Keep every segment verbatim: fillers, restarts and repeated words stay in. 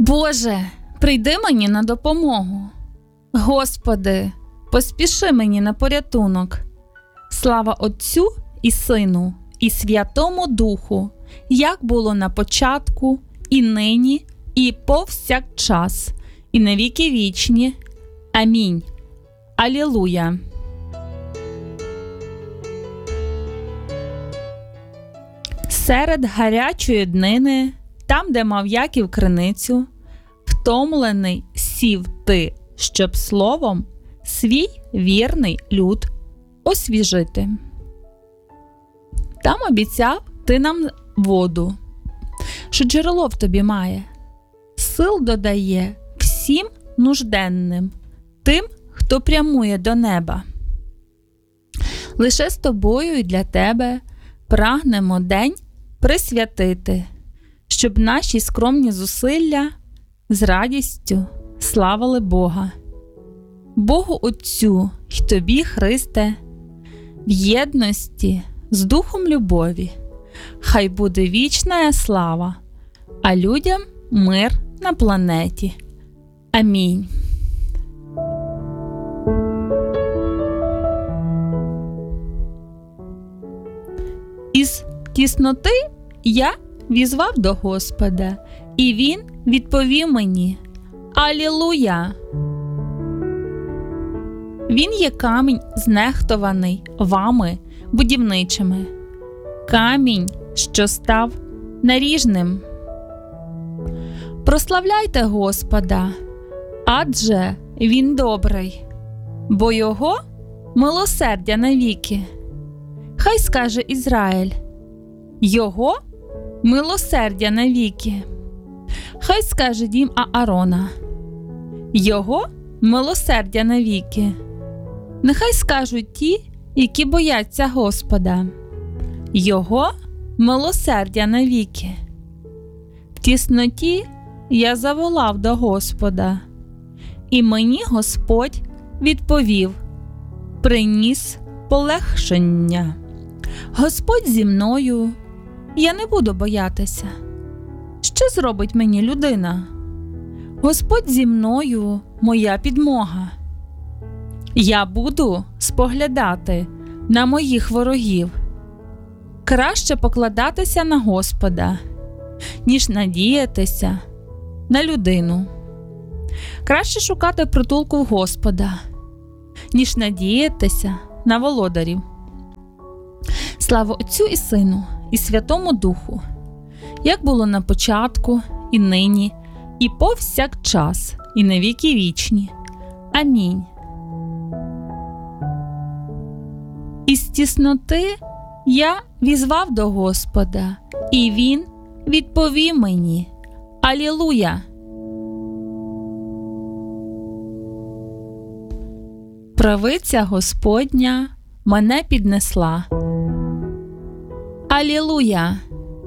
Боже, прийди мені на допомогу. Господи, поспіши мені на порятунок. Слава Отцю і Сину, і Святому Духу, як було на початку, і нині, і повсякчас, і на віки вічні. Амінь. Алілуя. Серед гарячої днини, там, де мав Яків криницю, втомлений сів ти, щоб словом свій вірний люд освіжити. Там обіцяв ти нам воду, що джерело в тобі має, сил додає всім нужденним, тим, хто прямує до неба. Лише з тобою і для тебе прагнемо день присвятити, щоб наші скромні зусилля з радістю славили Бога. Богу Отцю й тобі, Христе, в єдності з Духом любові, хай буде вічна слава, а людям мир на планеті. Амінь. Із тісноти я візвав до Господа, і Він відповів мені: Алілуя! Він є камінь, знехтований вами будівничими, камінь, що став наріжним. Прославляйте Господа, адже Він добрий, бо Його милосердя навіки. Хай скаже Ізраїль: Його милосердя навіки. Хай скаже дім Аарона: Його милосердя навіки. Нехай скажуть ті, які бояться Господа: Його милосердя навіки. В тісноті я заволав до Господа, і мені Господь відповів, приніс полегшення. Господь зі мною, я не буду боятися. Що зробить мені людина? Господь зі мною, моя підмога. Я буду споглядати на моїх ворогів. Краще покладатися на Господа, ніж надіятися на людину. Краще шукати притулку в Господа, ніж надіятися на володарів. Слава Отцю і Сину, і Святому Духу, як було на початку, і нині, і повсякчас, і на віки вічні. Амінь. Із тісноти я візвав до Господа, і Він відповів мені: Алілуя! Правиця Господня мене піднесла. Алілуя!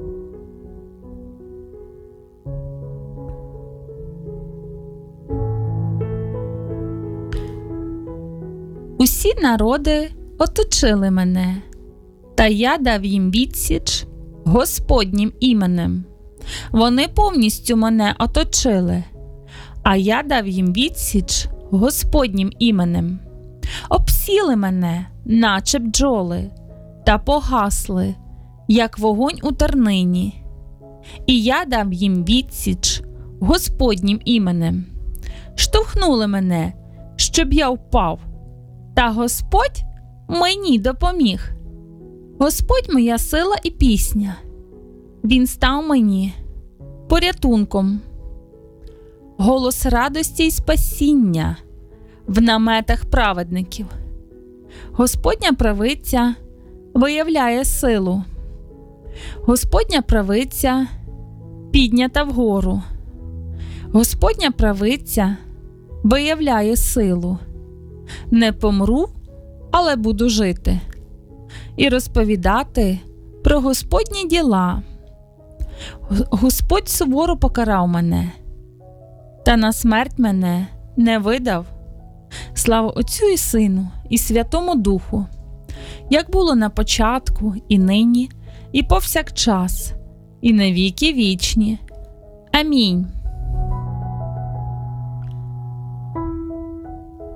Усі народи оточили мене, та я дав їм відсіч Господнім іменем. Вони повністю мене оточили, а я дав їм відсіч Господнім іменем. Обсіли мене, наче бджоли, та погасли, як вогонь у тернині. І я дав їм відсіч Господнім іменем. Штовхнули мене, щоб я впав, та Господь мені допоміг. Господь моя сила і пісня. Він став мені порятунком. Голос радості й спасіння в наметах праведників. Господня правиця виявляє силу. Господня правиця піднята вгору. Господня правиця виявляє силу. Не помру, але буду жити і розповідати про Господні діла. Господь суворо покарав мене, та на смерть мене не видав. Слава Отцю і Сину, і Святому Духу, як було на початку, і нині, і повсякчас, і на віки вічні. Амінь.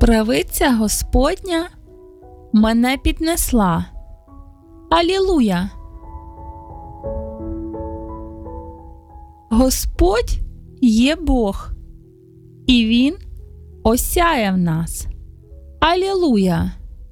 Правиця Господня мене піднесла. Алілуя! Господь є Бог, і Він осяяв нас. Алілуя!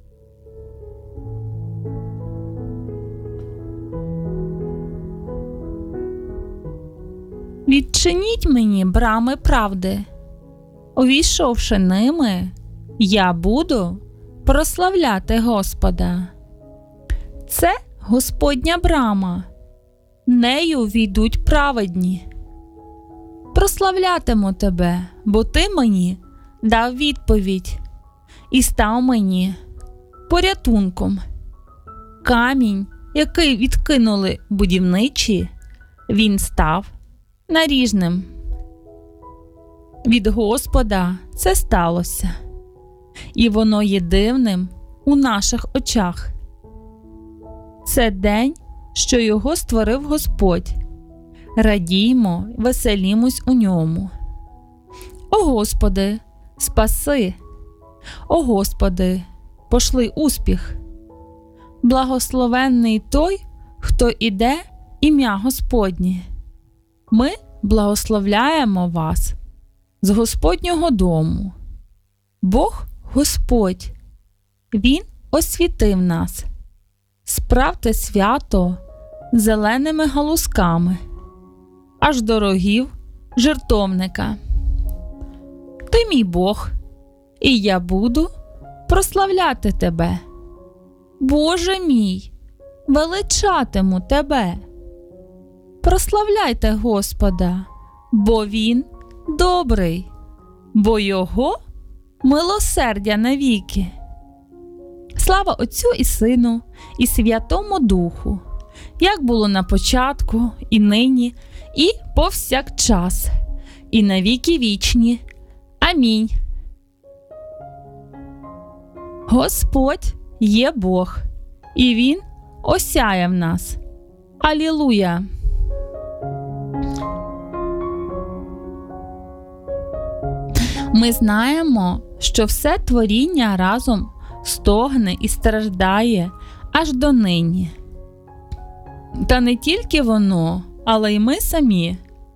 Відчиніть мені брами правди. Увійшовши ними, я буду прославляти Господа. Це Господня брама. Нею війдуть праведні. Прославлятиму тебе, бо ти мені дав відповідь і став мені порятунком. Камінь, який відкинули будівничі, він став наріжним. Від Господа це сталося, і воно є дивним у наших очах. Це день, що його створив Господь. Радіймо, веселімось у ньому. О Господи, спаси! О Господи, пошли успіх! Благословенний той, хто іде ім'я Господнє. Ми благословляємо вас з Господнього дому. Бог Господь, Він освітив нас. Справте свято зеленими галузками, аж до рогів жертовника. Ти мій Бог, і я буду прославляти тебе. Боже мій, величатиму тебе. Прославляйте Господа, бо Він добрий, бо Його милосердя навіки. Слава Отцю і Сину, і Святому Духу, як було на початку, і нині, і повсякчас, і на віки вічні. Амінь. Господь є Бог, і Він осяяв нас. Алілуя! Ми знаємо, що все творіння разом стогне і страждає аж до нині. Та не тільки воно, але й ми самі,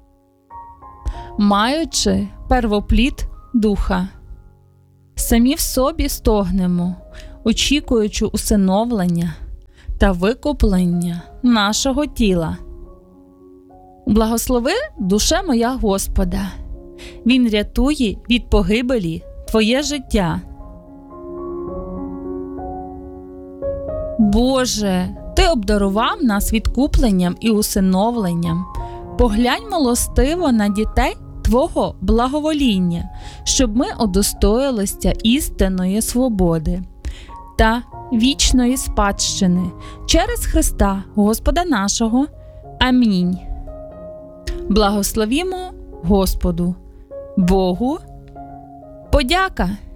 маючи первоплід Духа, самі в собі стогнемо, очікуючи усиновлення та викуплення нашого тіла. Благослови, душе моя Господа, Він рятує від погибелі твоє життя. Боже, Ти обдарував нас відкупленням і усиновленням. Поглянь милостиво на дітей Твого благовоління, щоб ми удостоїлися істинної свободи та вічної спадщини через Христа Господа нашого. Амінь. Благословімо Господу, Богу, подяка.